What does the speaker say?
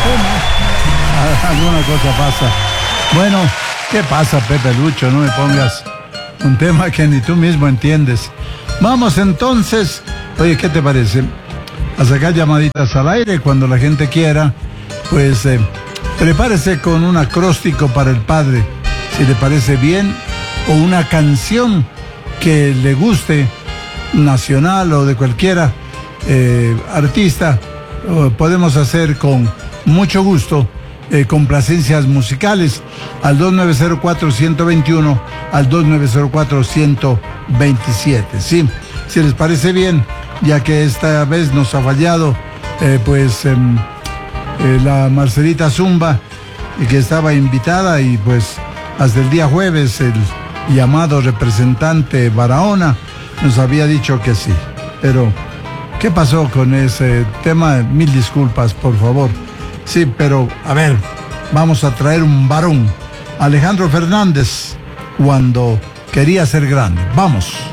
Alguna cosa pasa. Bueno, ¿qué pasa, Pepe Lucho? No me pongas un tema que ni tú mismo entiendes. Vamos entonces. Oye, ¿qué te parece? A sacar llamaditas al aire cuando la gente quiera. Pues prepárese con un acróstico para el padre, si le parece bien, o una canción que le guste, nacional o de cualquiera artista. Podemos hacer con mucho gusto complacencias musicales al 2904-121, al 2904-127. Sí, si les parece bien, ya que esta vez nos ha fallado la Marcelita Zumba, que estaba invitada, y pues hasta el día jueves el llamado representante Barahona nos había dicho que sí. Pero ¿qué pasó con ese tema? Mil disculpas, por favor. Sí, pero a ver, vamos a traer un varón, Alejandro Fernández, cuando quería ser grande. Vamos.